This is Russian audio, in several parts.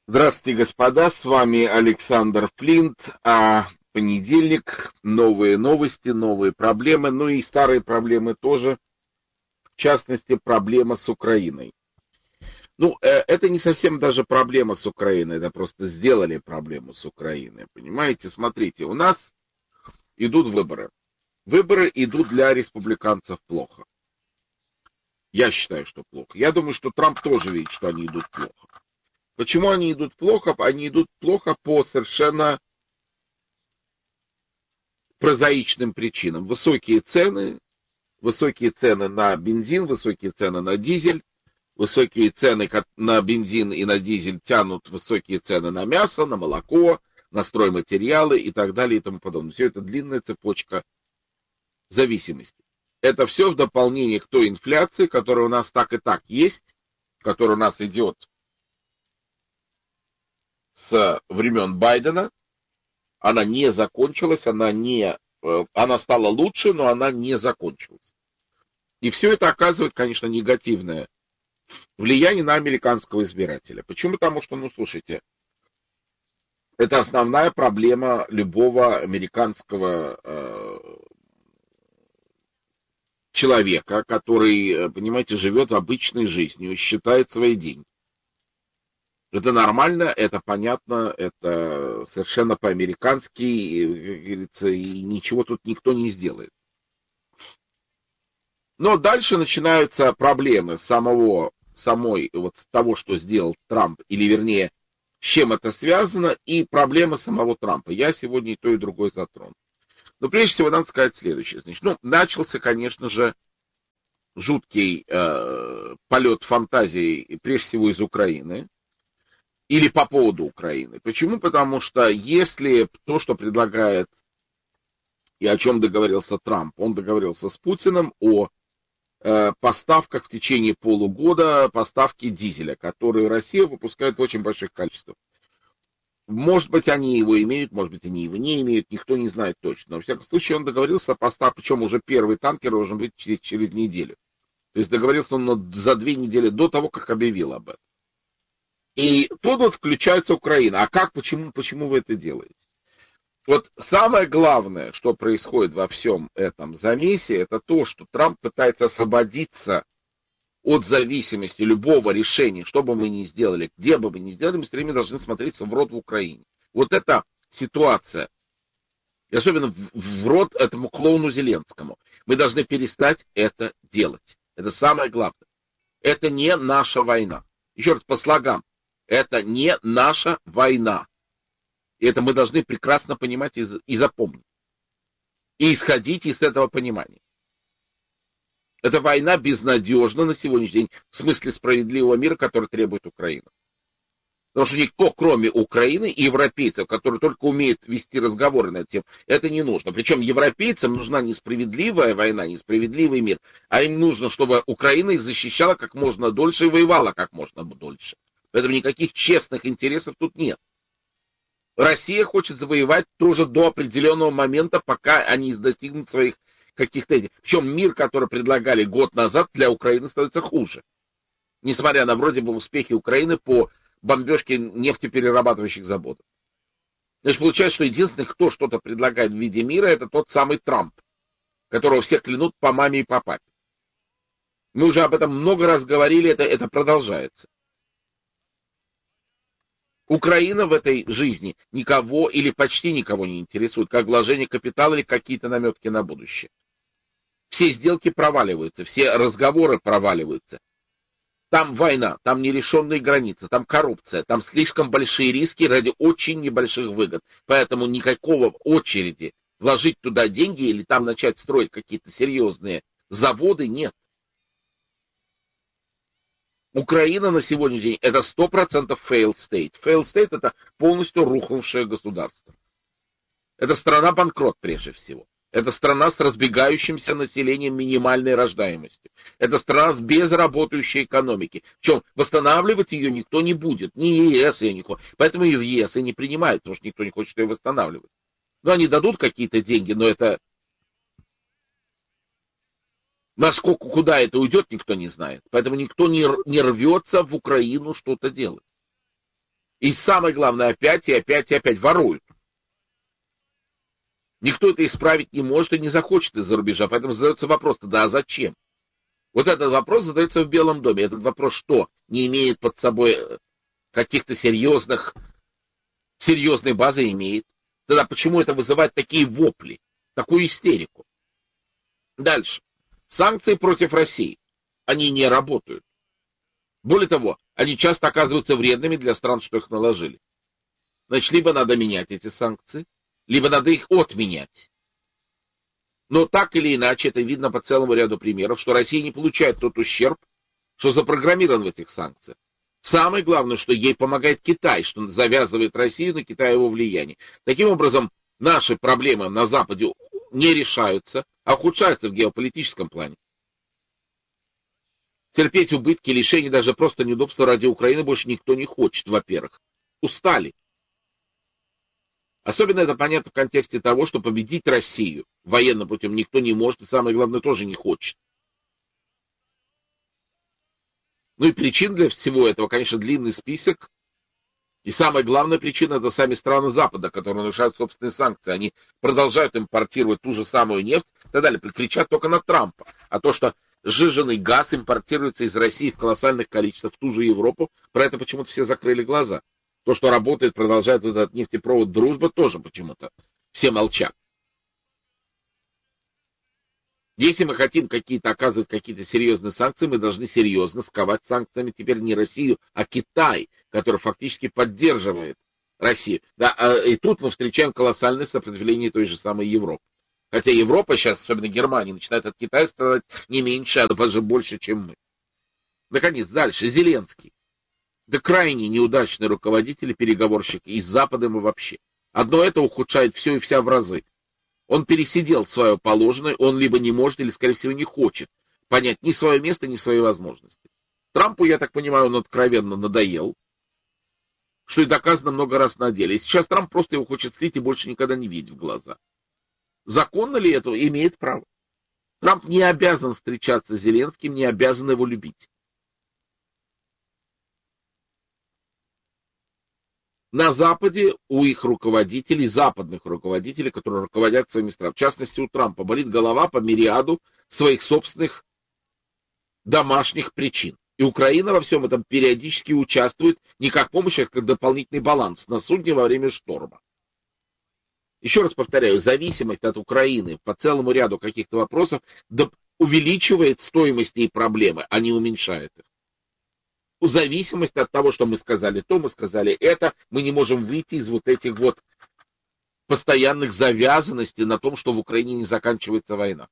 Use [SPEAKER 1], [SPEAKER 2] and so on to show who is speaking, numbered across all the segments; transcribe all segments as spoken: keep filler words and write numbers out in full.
[SPEAKER 1] Здравствуйте, господа, с вами Александр Флинт, а понедельник, новые новости, новые проблемы, ну и старые проблемы тоже, в частности, проблема с Украиной. Ну, э, это не совсем даже проблема с Украиной, это просто сделали проблему с Украиной, понимаете? Смотрите, у нас идут выборы. Выборы идут для республиканцев плохо. Я считаю, что плохо. Я думаю, что Трамп тоже видит, что они идут плохо. Почему они идут плохо? Они идут плохо по совершенно прозаичным причинам. Высокие цены, высокие цены на бензин, высокие цены на дизель, высокие цены на бензин и на дизель тянут высокие цены на мясо, на молоко, на стройматериалы и так далее и тому подобное. Все это длинная цепочка зависимости. Это все в дополнение к той инфляции, которая у нас так и так есть, которая у нас идет с времен Байдена. Она не закончилась, она не, она стала лучше, но она не закончилась. И все это оказывает, конечно, негативное влияние на американского избирателя. Почему? Потому что, ну, слушайте, это основная проблема любого американского э, человека, который, понимаете, живет обычной жизнью, считает свои деньги. Это нормально, это понятно, это совершенно по-американски, и, как говорится, и ничего тут никто не сделает. Но дальше начинаются проблемы самого, самой, вот того, что сделал Трамп, или вернее, с чем это связано, и проблемы самого Трампа. Я сегодня и то, и другое затрону. Но прежде всего надо сказать следующее. Значит, ну, начался, конечно же, жуткий э, полет фантазии, прежде всего из Украины, или по поводу Украины. Почему? Потому что если то, что предлагает и о чем договорился Трамп, он договорился с Путиным о э, поставках в течение полугода, поставки дизеля, которые Россия выпускает в очень больших количествах. Может быть, они его имеют, может быть, они его не имеют, никто не знает точно. Но, во всяком случае, он договорился о поставке, причем уже первый танкер должен быть через, через неделю. То есть договорился он за две недели до того, как объявил об этом. И тут вот включается Украина. А как, почему, почему вы это делаете? Вот самое главное, что происходит во всем этом замесе, это то, что Трамп пытается освободиться от зависимости любого решения, что бы мы ни сделали, где бы мы ни сделали, мы все время должны смотреться в рот в Украине. Вот эта ситуация, и особенно в, в рот этому клоуну Зеленскому, мы должны перестать это делать. Это самое главное. Это не наша война. Еще раз по слогам. Это не наша война. И это мы должны прекрасно понимать и, и запомнить. И исходить из этого понимания. Эта война безнадежна на сегодняшний день в смысле справедливого мира, который требует Украина. Потому что никто, кроме Украины и европейцев, которые только умеют вести разговоры над тем, это не нужно. Причем европейцам нужна не справедливая война, не справедливый мир, а им нужно, чтобы Украина их защищала как можно дольше и воевала как можно дольше. Поэтому никаких честных интересов тут нет. Россия хочет завоевать тоже до определенного момента, пока они достигнут своих каких-то... Причем мир, который предлагали год назад, для Украины становится хуже. Несмотря на вроде бы успехи Украины по бомбежке нефтеперерабатывающих заводов. Значит, получается, что единственный, кто что-то предлагает в виде мира, это тот самый Трамп, которого все клянут по маме и по папе. Мы уже об этом много раз говорили, это, это продолжается. Украина в этой жизни никого или почти никого не интересует, как вложение капитала или какие-то наметки на будущее. Все сделки проваливаются, все разговоры проваливаются. Там война, там нерешенные границы, там коррупция, там слишком большие риски ради очень небольших выгод. Поэтому никакого очереди вложить туда деньги или там начать строить какие-то серьезные заводы нет. Украина на сегодняшний день это сто процентов failed state. Failed state это полностью рухнувшее государство. Это страна-банкрот прежде всего. Это страна с разбегающимся населением минимальной рождаемостью. Это страна с безработающей экономикой. Причем восстанавливать ее никто не будет. Ни ЕС ее не хочет. Поэтому ее в ЕС и не принимают, потому что никто не хочет ее восстанавливать. Ну, они дадут какие-то деньги, но это... Насколько, куда это уйдет, никто не знает. Поэтому никто не, не рвется в Украину что-то делать. И самое главное, опять и опять и опять воруют. Никто это исправить не может и не захочет из-за рубежа, поэтому задается вопрос, да а зачем? Вот этот вопрос задается в Белом доме. Этот вопрос что? Не имеет под собой каких-то серьезных, серьезной базы имеет. Тогда почему это вызывает такие вопли, такую истерику? Дальше. Санкции против России. Они не работают. Более того, они часто оказываются вредными для стран, что их наложили. Значит, либо надо менять эти санкции, либо надо их отменять. Но так или иначе, это видно по целому ряду примеров, что Россия не получает тот ущерб, что запрограммирован в этих санкциях. Самое главное, что ей помогает Китай, что завязывает Россию на Китаево влияние. Таким образом, наши проблемы на Западе не решаются, а ухудшаются в геополитическом плане. Терпеть убытки, лишения, даже просто неудобства ради Украины больше никто не хочет, во-первых. Устали. Особенно это понятно в контексте того, что победить Россию военным путем никто не может, и самое главное, тоже не хочет. Ну и причин для всего этого, конечно, длинный список. И самая главная причина — это сами страны Запада, которые нарушают собственные санкции. Они продолжают импортировать ту же самую нефть и так далее. Кричат только на Трампа. А то, что сжиженный газ импортируется из России в колоссальных количествах в ту же Европу, про это почему-то все закрыли глаза. То, что работает, продолжает вот этот нефтепровод «Дружба», тоже почему-то все молчат. Если мы хотим какие-то оказывать какие-то серьезные санкции, мы должны серьезно сковать санкциями теперь не Россию, а Китай, который фактически поддерживает Россию. Да, и тут мы встречаем колоссальное сопротивление той же самой Европы. Хотя Европа сейчас, особенно Германия, начинает от Китая страдать не меньше, а даже больше, чем мы. Наконец, дальше, Зеленский. Да крайне неудачный руководитель и переговорщик, и с Западом и вообще. Одно это ухудшает все и вся в разы. Он пересидел свое положенное, он либо не может, или, скорее всего, не хочет понять ни свое место, ни свои возможности. Трампу, я так понимаю, он откровенно надоел, что и доказано много раз на деле. И сейчас Трамп просто его хочет слить и больше никогда не видеть в глаза. Законно ли это? Имеет право. Трамп не обязан встречаться с Зеленским, не обязан его любить. На Западе у их руководителей, западных руководителей, которые руководят своими странами, в частности у Трампа, болит голова по мириаду своих собственных домашних причин. И Украина во всем этом периодически участвует не как помощь, а как дополнительный баланс на судне во время шторма. Еще раз повторяю, зависимость от Украины по целому ряду каких-то вопросов увеличивает стоимость и проблемы, а не уменьшает их. Зависимость от того, что мы сказали то, мы сказали это, мы не можем выйти из вот этих вот постоянных завязанностей на том, что в Украине не заканчивается война.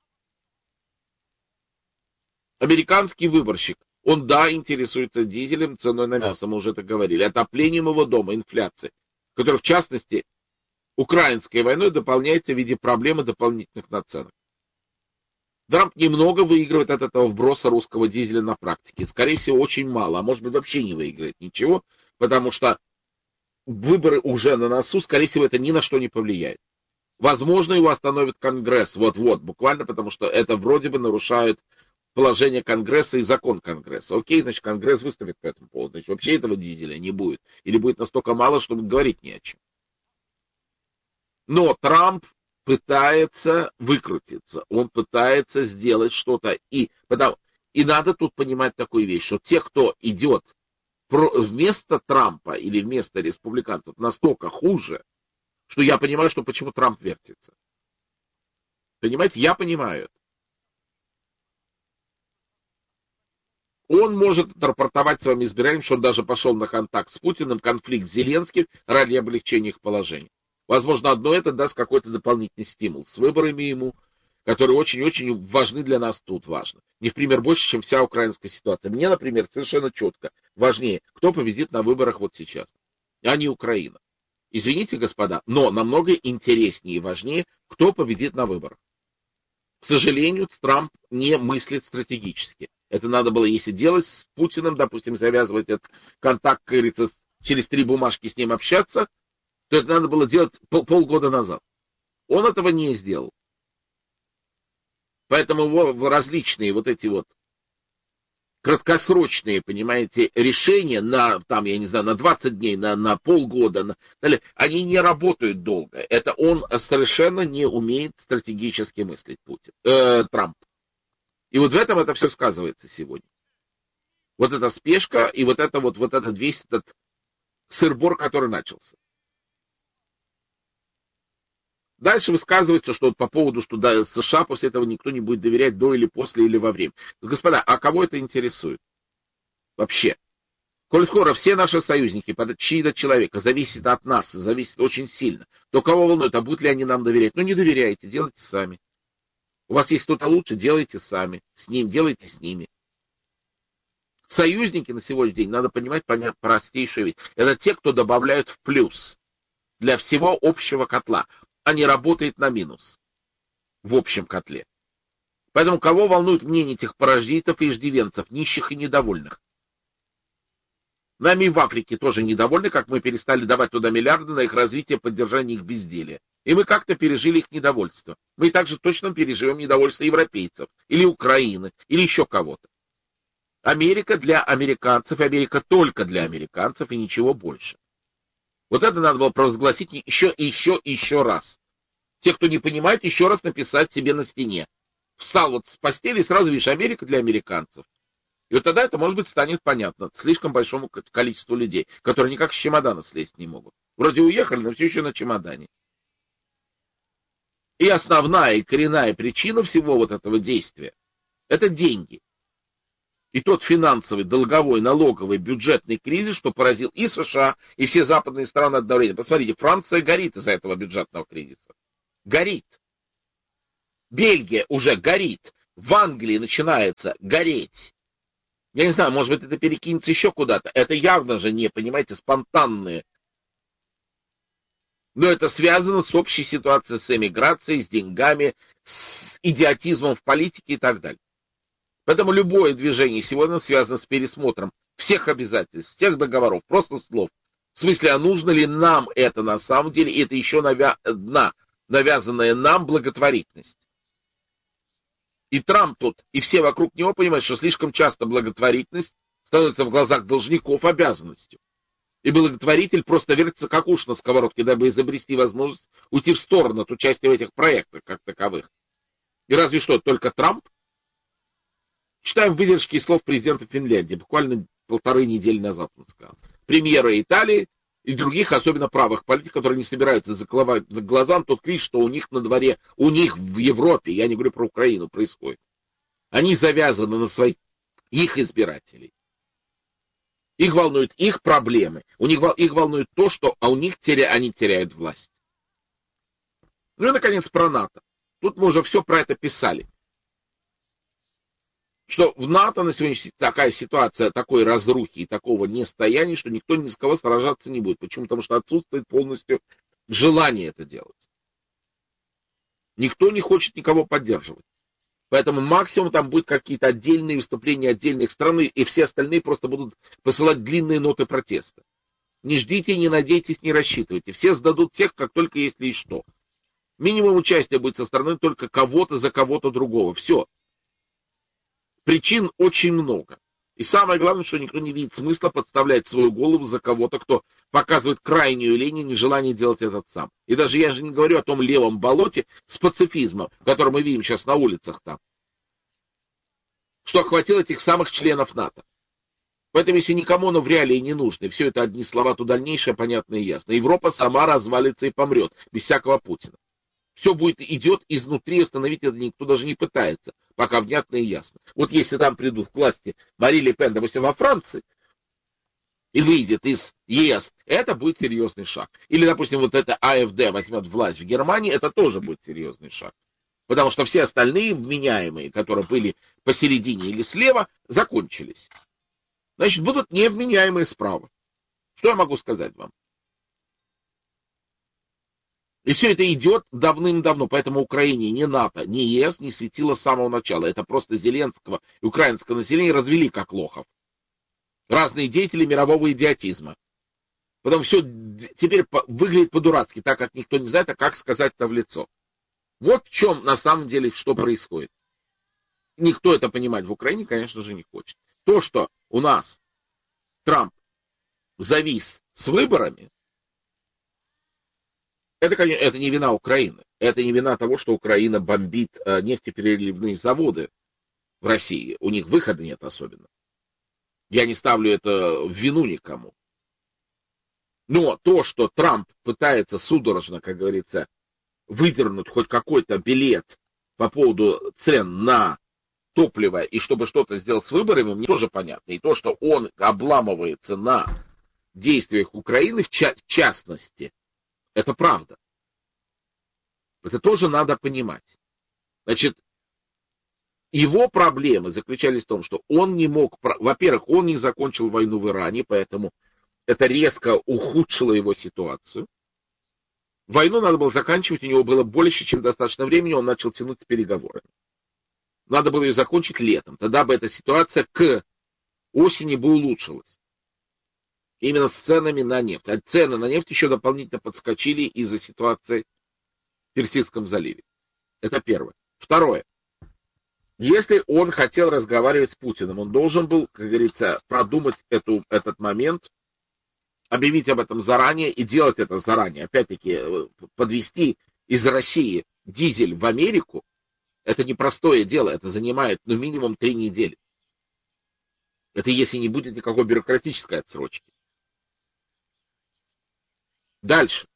[SPEAKER 1] Американский выборщик, он, да, интересуется дизелем, ценой на мясо, мы уже это говорили, отоплением его дома, инфляцией, которая, в частности, украинской войной дополняется в виде проблемы дополнительных наценок. Трамп немного выигрывает от этого вброса русского дизеля на практике. Скорее всего, очень мало, а может быть вообще не выиграет ничего, потому что выборы уже на носу, скорее всего, это ни на что не повлияет. Возможно, его остановит Конгресс, вот-вот, буквально, потому что это вроде бы нарушает положение Конгресса и закон Конгресса. Окей, значит, Конгресс выставит по этому поводу, значит, вообще этого дизеля не будет. Или будет настолько мало, чтобы говорить не о чем. Но Трамп пытается выкрутиться, он пытается сделать что-то. И, потому, и надо тут понимать такую вещь, что те, кто идет про, вместо Трампа или вместо республиканцев, настолько хуже, что я понимаю, что почему Трамп вертится. Понимаете, я понимаю это. Он может отрапортовать своим избирателям, что он даже пошел на контакт с Путиным, конфликт с Зеленским ради облегчения их положения. Возможно, одно это даст какой-то дополнительный стимул с выборами ему, которые очень-очень важны для нас тут, важно. Не в пример больше, чем вся украинская ситуация. Мне, например, совершенно четко важнее, кто победит на выборах вот сейчас, а не Украина. Извините, господа, но намного интереснее и важнее, кто победит на выборах. К сожалению, Трамп не мыслит стратегически. Это надо было, если делать с Путиным, допустим, завязывать этот контакт, как говорится, через три бумажки с ним общаться, то это надо было делать пол, полгода назад. Он этого не сделал. Поэтому его различные вот эти вот краткосрочные, понимаете, решения на, там, я не знаю, на двадцать дней, на, на полгода, на, они не работают долго. Это он совершенно не умеет стратегически мыслить, Путин, э, Трамп. И вот в этом это все сказывается сегодня. Вот эта спешка и вот это вот, вот этот весь этот сыр-бор, который начался. Дальше высказывается, что вот по поводу, что да, США после этого никто не будет доверять до или после или во время. Господа, а кого это интересует? Вообще. Коль скоро все наши союзники под чьи-то человека зависит от нас, зависит очень сильно, то кого волнует, а будут ли они нам доверять? Ну не доверяйте, делайте сами. У вас есть кто-то лучше, делайте сами. С ним, делайте с ними. Союзники на сегодняшний день, надо понимать простейшую вещь. Это те, кто добавляют в плюс для всего общего котла, а не работает на минус в общем котле. Поэтому кого волнует мнение этих паразитов и иждивенцев, нищих и недовольных? Нами в Африке тоже недовольны, как мы перестали давать туда миллиарды на их развитие, поддержание их безделия. И мы как-то пережили их недовольство. Мы также точно переживем недовольство европейцев, или Украины, или еще кого-то. Америка для американцев, Америка только для американцев и ничего больше. Вот это надо было провозгласить еще и еще и еще раз. Те, кто не понимает, еще раз написать себе на стене. Встал вот с постели и сразу видишь, Америка для американцев. И вот тогда это, может быть, станет понятно слишком большому количеству людей, которые никак с чемодана слезть не могут. Вроде уехали, но все еще на чемодане. И основная и коренная причина всего вот этого действия – это деньги. И тот финансовый, долговой, налоговый, бюджетный кризис, что поразил и США, и все западные страны одновременно. Посмотрите, Франция горит из-за этого бюджетного кризиса. Горит. Бельгия уже горит. В Англии начинается гореть. Я не знаю, может быть, это перекинется еще куда-то. Это явно же не, понимаете, спонтанные. Но это связано с общей ситуацией, с эмиграцией, с деньгами, с идиотизмом в политике и так далее. Поэтому любое движение сегодня связано с пересмотром всех обязательств, всех договоров, просто слов. В смысле, а нужно ли нам это на самом деле? И это еще навя... на, навязанная нам благотворительность. И Трамп тут, и все вокруг него понимают, что слишком часто благотворительность становится в глазах должников обязанностью. И благотворитель просто вертится как уж на сковородке, дабы изобрести возможность уйти в сторону от участия в этих проектах как таковых. И разве что только Трамп? Читаем выдержки из слов президента Финляндии, буквально полторы недели назад он сказал. Премьера Италии и других, особенно правых политиков, которые не собираются закрывать глазам тот кризис, что у них на дворе, у них в Европе, я не говорю про Украину, происходит. Они завязаны на своих их избирателей. Их волнуют их проблемы, у них, их волнует то, что а у них теря, они теряют власть. Ну и, наконец, про НАТО. Тут мы уже все про это писали. Что в НАТО на сегодняшний день такая ситуация, такой разрухи и такого нестояния, что никто ни с кого сражаться не будет. Почему? Потому что отсутствует полностью желание это делать. Никто не хочет никого поддерживать. Поэтому максимум там будут какие-то отдельные выступления отдельных стран, и все остальные просто будут посылать длинные ноты протеста. Не ждите, не надейтесь, не рассчитывайте. Все сдадут всех, как только если и что. Минимум участия будет со стороны только кого-то за кого-то другого. Все. Причин очень много. И самое главное, что никто не видит смысла подставлять свою голову за кого-то, кто показывает крайнюю лень и нежелание делать этот сам. И даже я же не говорю о том левом болоте с пацифизмом, который мы видим сейчас на улицах там, что охватило этих самых членов НАТО. Поэтому, если никому оно в реалии не нужно, и все это одни слова, то дальнейшее понятно и ясно. Европа сама развалится и помрет, без всякого Путина. Все будет, идет изнутри, остановить это никто даже не пытается, пока внятно и ясно. Вот если там придут к власти Мари Ле Пен, допустим, во Франции, и выйдет из ЕС, это будет серьезный шаг. Или, допустим, вот это АФД возьмет власть в Германии, это тоже будет серьезный шаг. Потому что все остальные вменяемые, которые были посередине или слева, закончились. Значит, будут невменяемые справа. Что я могу сказать вам? И все это идет давным-давно, поэтому Украине ни НАТО, ни ЕС не светило с самого начала. Это просто Зеленского и украинское население развели как лохов. Разные деятели мирового идиотизма. Потом все теперь выглядит по-дурацки, так как никто не знает, а как сказать-то в лицо. Вот в чем на самом деле что происходит. Никто это понимать в Украине, конечно же, не хочет. То, что у нас Трамп завис с выборами, это, конечно, это не вина Украины. Это не вина того, что Украина бомбит э, нефтепереливные заводы в России. У них выхода нет особенно. Я не ставлю это в вину никому. Но то, что Трамп пытается судорожно, как говорится, выдернуть хоть какой-то билет по поводу цен на топливо и чтобы что-то сделать с выборами, мне тоже понятно. И то, что он обламывается на действиях Украины, в ча- частности, это правда. Это тоже надо понимать. Значит, его проблемы заключались в том, что он не мог... Во-первых, он не закончил войну в Иране, поэтому это резко ухудшило его ситуацию. Войну надо было заканчивать, у него было больше, чем достаточно времени, он начал тянуть с переговорами. Надо было ее закончить летом. Тогда бы эта ситуация к осени бы улучшилась. Именно с ценами на нефть. А цены на нефть еще дополнительно подскочили из-за ситуации в Персидском заливе. Это первое. Второе. Если он хотел разговаривать с Путиным, он должен был, как говорится, продумать эту, этот момент, объявить об этом заранее и делать это заранее. Опять-таки, подвести из России дизель в Америку, это непростое дело, это занимает ну, минимум три недели. Это если не будет никакой бюрократической отсрочки. Дальше.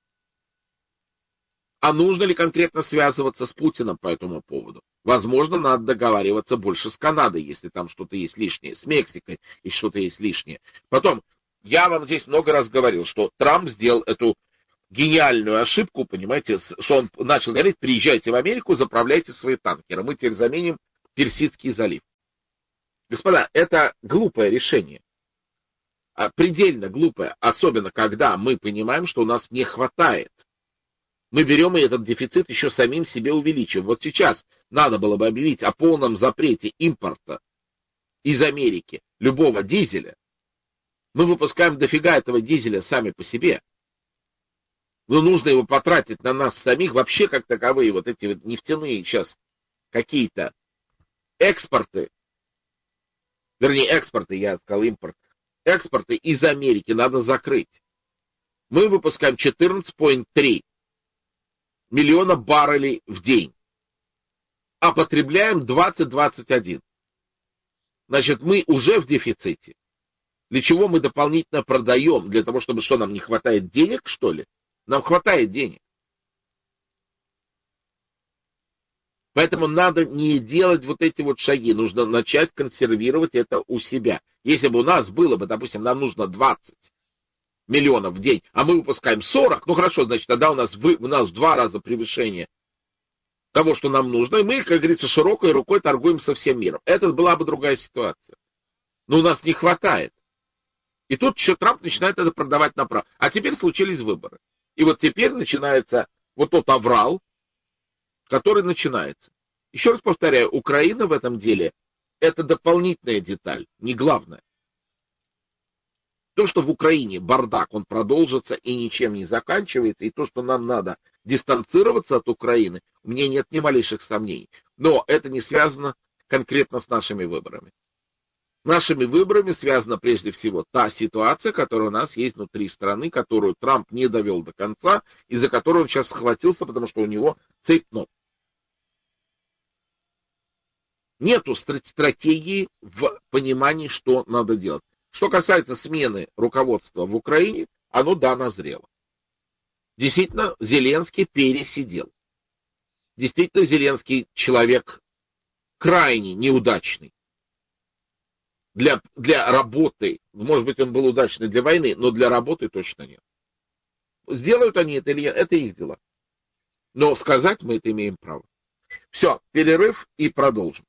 [SPEAKER 1] А нужно ли конкретно связываться с Путиным по этому поводу? Возможно, надо договариваться больше с Канадой, если там что-то есть лишнее, с Мексикой, если что-то есть лишнее. Потом, я вам здесь много раз говорил, что Трамп сделал эту гениальную ошибку, понимаете, что он начал говорить, приезжайте в Америку, заправляйте свои танкеры, мы теперь заменим Персидский залив. Господа, это глупое решение. Предельно глупое, особенно когда мы понимаем, что у нас не хватает. Мы берем и этот дефицит еще самим себе увеличиваем. Вот сейчас надо было бы объявить о полном запрете импорта из Америки любого дизеля. Мы выпускаем дофига этого дизеля сами по себе. Но нужно его потратить на нас самих. Вообще, как таковые, вот эти вот нефтяные сейчас какие-то экспорты, вернее, экспорты, я сказал импорт, экспорты из Америки надо закрыть. Мы выпускаем четырнадцать целых три миллиона баррелей в день, а потребляем двадцать - двадцать один. Значит, мы уже в дефиците. Для чего мы дополнительно продаем? Для того, чтобы что, нам не хватает денег, что ли? Нам хватает денег. Поэтому надо не делать вот эти вот шаги. Нужно начать консервировать это у себя. Если бы у нас было бы, допустим, нам нужно двадцать миллионов в день, а мы выпускаем сорок, ну хорошо, значит, тогда у нас, вы, у нас в два раза превышение того, что нам нужно, и мы, как говорится, широкой рукой торгуем со всем миром. Это была бы другая ситуация. Но у нас не хватает. И тут еще Трамп начинает это продавать направо. А теперь случились выборы. И вот теперь начинается вот тот аврал, который начинается. Еще раз повторяю, Украина в этом деле это дополнительная деталь, не главная. То, что в Украине бардак, он продолжится и ничем не заканчивается, и то, что нам надо дистанцироваться от Украины, у меня нет ни малейших сомнений. Но это не связано конкретно с нашими выборами. Нашими выборами связана прежде всего та ситуация, которая у нас есть внутри страны, которую Трамп не довел до конца, и за которую он сейчас схватился, потому что у него цепь ног. Нету стратегии в понимании, что надо делать. Что касается смены руководства в Украине, оно, да, назрело. Действительно, Зеленский пересидел. Действительно, Зеленский человек крайне неудачный. Для, для работы, может быть, он был удачный для войны, но для работы точно нет. Сделают они это или нет, это их дела. Но сказать мы это имеем право. Все, перерыв и продолжим.